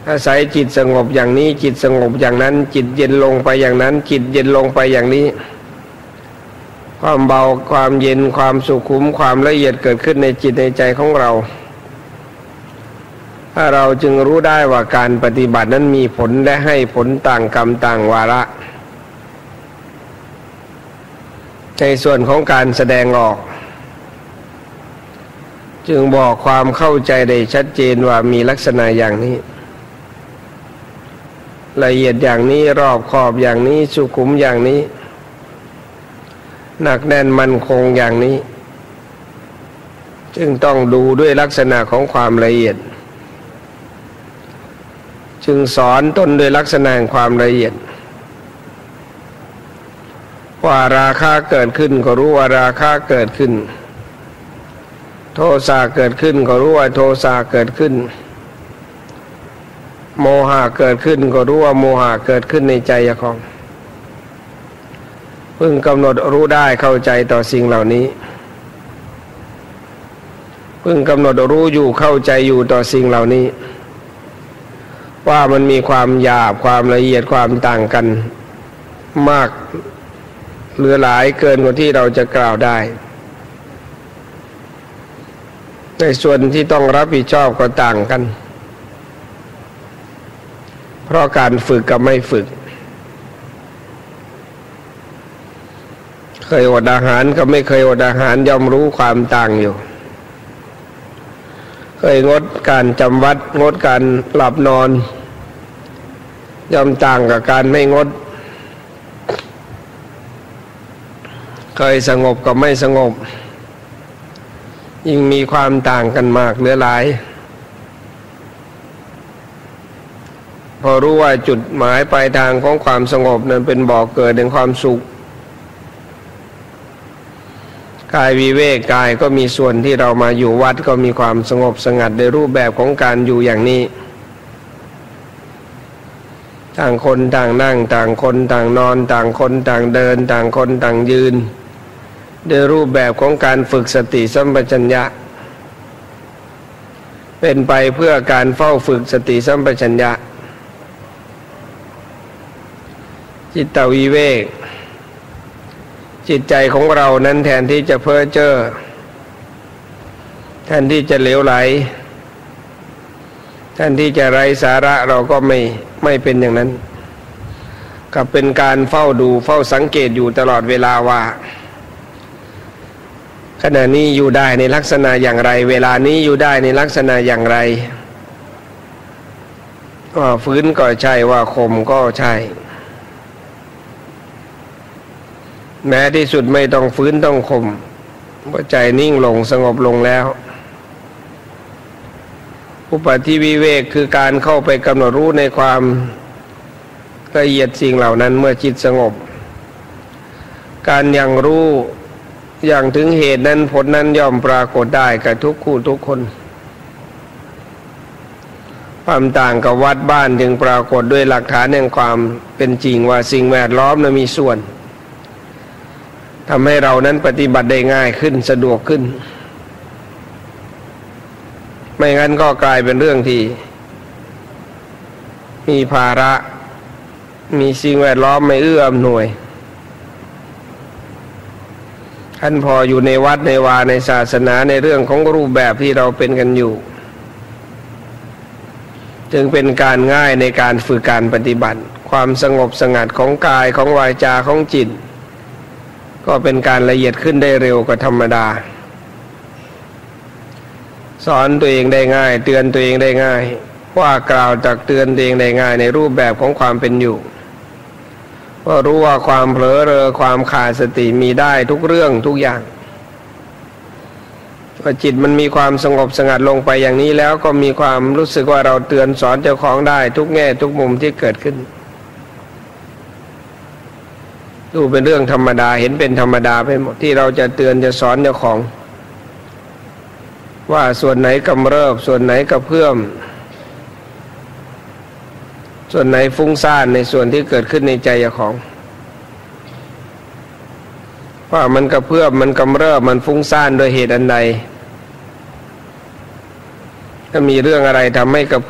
อาศัยจิตสงบอย่างนี้จิตสงบอย่างนั้นจิตเย็นลงไปอย่างนั้นจิตเย็นลงไปอย่างนี้ความเบาความเย็นความสุขุมความละเอียดเกิดขึ้นในจิตในใจของเราถ้าเราจึงรู้ได้ว่าการปฏิบัตินั้นมีผลและให้ผลต่างกรรมต่างวาระในส่วนของการแสดงออกจึงบอกความเข้าใจได้ชัดเจนว่ามีลักษณะอย่างนี้ละเอียดอย่างนี้รอบขอบอย่างนี้สุขุมอย่างนี้หนักแน่นมั่นคงอย่างนี้จึงต้องดูด้วยลักษณะของความละเอียดจึงสอนตนด้วยลักษณะของความละเอียดว่าราคะเกิดขึ้นก็รู้ว่าราคะเกิดขึ้นโทสะเกิดขึ้นก็รู้ว่าโทสะเกิดขึ้นโมหะเกิดขึ้นก็รู้ว่าโมหะเกิดขึ้นในใจของพึงกำหนดรู้ได้เข้าใจต่อสิ่งเหล่านี้พึงกำหนดรู้อยู่เข้าใจอยู่ต่อสิ่งเหล่านี้ว่ามันมีความหยาบความละเอียดความต่างกันมากเหลือหลายเกินกว่าที่เราจะกล่าวได้ในส่วนที่ต้องรับผิดชอบก็ต่างกันเพราะการฝึกกับไม่ฝึกเคยอดอาหารกับไม่เคยอดอาหารย่อมรู้ความต่างอยู่เคยงดการจำวัดงดการหลับนอนย่อมต่างกับการไม่งดเคยสงบกับไม่สงบยิ่งมีความต่างกันมากเหลือหลายพอรู้ว่าจุดหมายปลายทางของความสงบนั้นเป็นบ่อเกิดแห่งความสุขกายวิเวกกายก็มีส่วนที่เรามาอยู่วัดก็มีความสงบสงัดในรูปแบบของการอยู่อย่างนี้ต่างคนต่างนั่งต่างคนต่างนอนต่างคนต่างเดินต่างคนต่างยืนในรูปแบบของการฝึกสติสัมปชัญญะเป็นไปเพื่อการเฝ้าฝึกสติสัมปชัญญะจิตตวิเวกจิตใจของเรานั้นแทนที่จะเพ้อเจ้อแทนที่จะเหลวไหลแทนที่จะไร้สาระเราก็ไม่เป็นอย่างนั้นกับเป็นการเฝ้าดูเฝ้าสังเกตอยู่ตลอดเวลาว่าขณะนี้อยู่ได้ในลักษณะอย่างไรเวลานี้อยู่ได้ในลักษณะอย่างไรว่าฝืนก็ใช่ว่าข่มก็ใช่แม้ที่สุดไม่ต้องฝืนต้องข่มเพราะใจนิ่งลงสงบลงแล้วอุปธิวิเวกคือการเข้าไปกำหนดรู้ในความละเอียดสิ่งเหล่านั้นเมื่อจิตสงบการยังรู้อย่างถึงเหตุนั้นผลนั้นย่อมปรากฏได้กับทุกคู่ทุกคนความต่างกับวัดบ้านจึงปรากฏด้วยหลักฐานแห่งความเป็นจริงว่าสิ่งแวดล้อมนั้นมีส่วนทำให้เรานั้นปฏิบัติได้ง่ายขึ้นสะดวกขึ้นไม่งั้นก็กลายเป็นเรื่องที่มีภาระมีสิ่งแวดล้อมไม่เอื้ออำนวยท่านพออยู่ในวัดในวาในศาสนาในเรื่องของรูปแบบที่เราเป็นกันอยู่จึงเป็นการง่ายในการฝึกการปฏิบัติความสงบสงัดของกายของวาจาของจิตก็เป็นการละเอียดขึ้นได้เร็วกว่าธรรมดาสอนตัวเองได้ง่ายเตือนตัวเองได้ง่ายว่ากล่าวตักเตือนตัวเองได้ง่ายในรูปแบบของความเป็นอยู่ก็รู้ว่าความเผลอเรอความขาดสติมีได้ทุกเรื่องทุกอย่างพอจิตมันมีความสงบสงัดลงไปอย่างนี้แล้วก็มีความรู้สึกว่าเราเตือนสอนเจ้าของได้ทุกแง่ทุกมุมที่เกิดขึ้นดูเป็นเรื่องธรรมดาเห็นเป็นธรรมดาไปหมดที่เราจะเตือนจะสอนเจ้าของว่าส่วนไหนกำเริบส่วนไหนกระเพื่อมส่วนไหนฟุ้งซ่านในส่วนที่เกิดขึ้นในใจเจ้าของว่ามันกระเพื่อมมันกำเริบมันฟุ้งซ่านโดยเหตุอันใดถ้ามีเรื่องอะไรทำให้กระเพื่อม